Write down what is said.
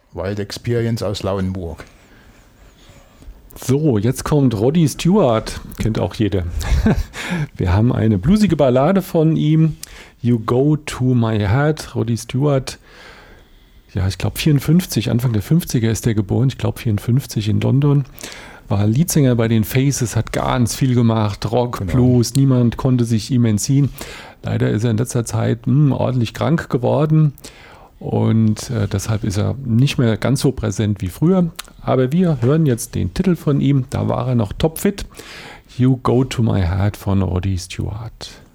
Wild Experience aus Lauenburg. So, jetzt kommt Roddy Stewart, kennt auch jeder. Wir haben eine bluesige Ballade von ihm, You Go to My Heart. Roddy Stewart, ja, ich glaube 54, Anfang der 50er ist er geboren, ich glaube 54 in London. War Leadsänger bei den Faces, hat ganz viel gemacht, Rock, genau. Blues, niemand konnte sich ihm entziehen. Leider ist er in letzter Zeit ordentlich krank geworden. Und deshalb ist er nicht mehr ganz so präsent wie früher. Aber wir hören jetzt den Titel von ihm. Da war er noch topfit. You Go to My Heart von Roddy Stewart.